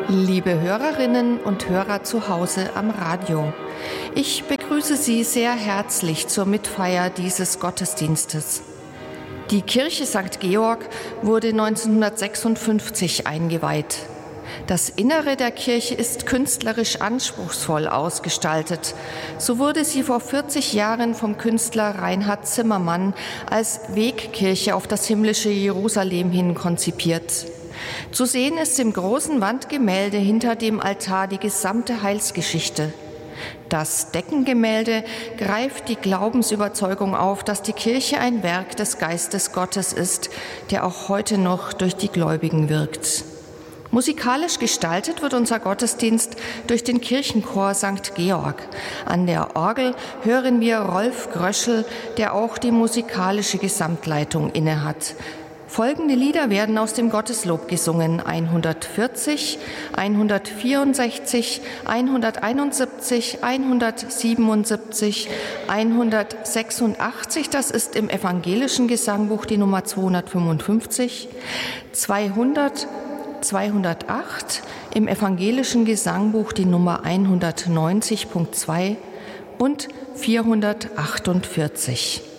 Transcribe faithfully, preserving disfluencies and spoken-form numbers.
Liebe Hörerinnen und Hörer zu Hause am Radio, ich begrüße Sie sehr herzlich zur Mitfeier dieses Gottesdienstes. Die Kirche Sankt Georg wurde neunzehnhundertsechsundfünfzig eingeweiht. Das Innere der Kirche ist künstlerisch anspruchsvoll ausgestaltet. So wurde sie vor vierzig Jahren vom Künstler Reinhard Zimmermann als Wegkirche auf das himmlische Jerusalem hin konzipiert. Zu sehen ist im großen Wandgemälde hinter dem Altar die gesamte Heilsgeschichte. Das Deckengemälde greift die Glaubensüberzeugung auf, dass die Kirche ein Werk des Geistes Gottes ist, der auch heute noch durch die Gläubigen wirkt. Musikalisch gestaltet wird unser Gottesdienst durch den Kirchenchor Sankt Georg. An der Orgel hören wir Rolf Gröschel, der auch die musikalische Gesamtleitung innehat. Folgende Lieder werden aus dem Gotteslob gesungen: hundertvierzig, hundertvierundsechzig, hunderteinundsiebzig, hundertsiebenundsiebzig, hundertsechsundachtzig, das ist im evangelischen Gesangbuch die Nummer zweihundertfünfundfünfzig, zweihundert, zweihundertacht, im evangelischen Gesangbuch die Nummer hundertneunzig Punkt zwei und vierhundertachtundvierzig.